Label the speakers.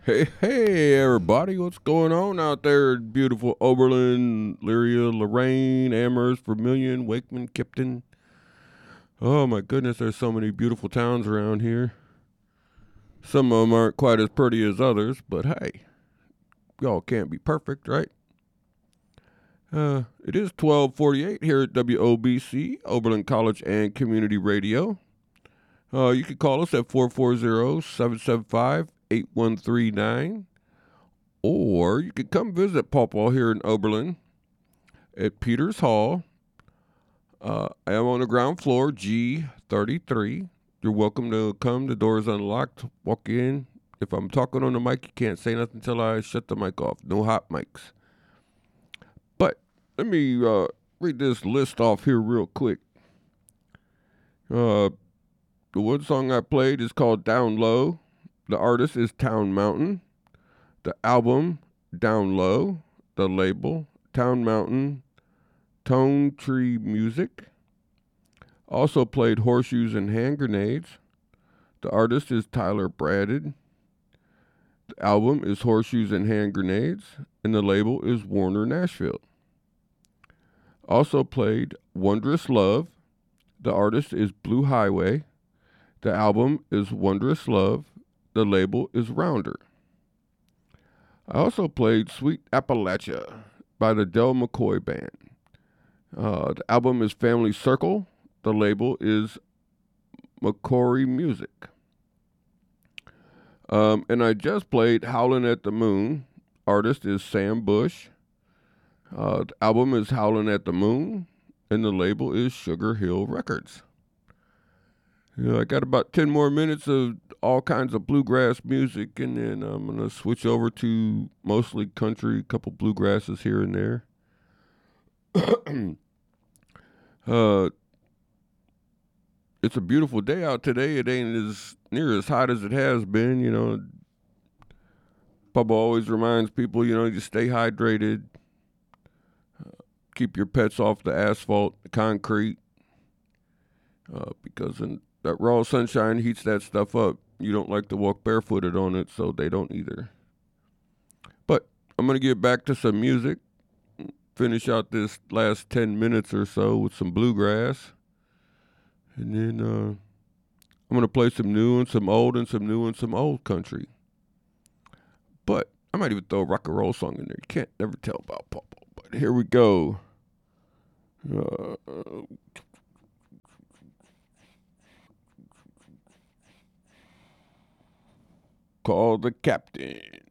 Speaker 1: Hey, hey, everybody, what's going on out there in beautiful Oberlin, Lyria, Lorraine, Amherst, Vermilion, Wakeman, Kipton? Oh my goodness, there's so many beautiful towns around here. Some of them aren't quite as pretty as others, but hey, y'all can't be perfect, right? It is 1248 here at WOBC, Oberlin College and Community Radio. You can call us at 440-775-8139, or you can come visit Pawpaw here in Oberlin at Peters Hall. I am on the ground floor, G33. You're welcome to come. The door is unlocked. Walk in. If I'm talking on the mic, you can't say nothing until I shut the mic off. No hot mics. But let me read this list off here real quick. The one song I played is called Down Low. The artist is Town Mountain. The album, Down Low. The label, Town Mountain Tone Tree Music. Also played Horseshoes and Hand Grenades. The artist is Tyler Bradded. The album is Horseshoes and Hand Grenades, and the label is Warner Nashville. Also played Wondrous Love. The artist is Blue Highway. The album is Wondrous Love. The label is Rounder. I also played Sweet Appalachia by the Del McCoy Band. The album is Family Circle. The label is McCory Music. And I just played Howlin' at the Moon. Artist is Sam Bush. The album is Howlin' at the Moon, and the label is Sugar Hill Records. I got about 10 more minutes of all kinds of bluegrass music, and then I'm going to switch over to mostly country, a couple bluegrasses here and there. It's a beautiful day out today. It ain't as near as hot as it has been, Papa always reminds people, you stay hydrated, keep your pets off the asphalt, the concrete, because that raw sunshine heats that stuff up. You don't like to walk barefooted on it, so they don't either. But I'm going to get back to some music, finish out this last 10 minutes or so with some bluegrass, and then I'm going to play some new and some old and some new and some old country. But I might even throw a rock and roll song in there. You can't never tell about Papa. But here we go. Call the captain.